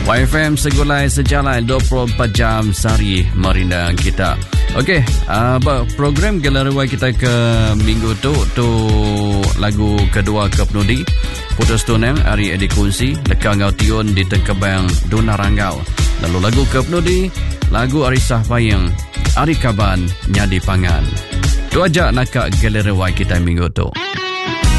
YFM segulai sejalan 24 jam sehari merindang kita. Okey, program Galeri Y kita ke minggu tu lagu kedua ke penudi Putus Tunang Ari Edi Kunsi Lekang Ngau Tiun di Tengkebang Duna Ranggau. Lalu lagu ke penudi lagu Arisah Payang Ari Kaban Nyadi Pangan. Tu aja nak Galeri Y kita minggu tu.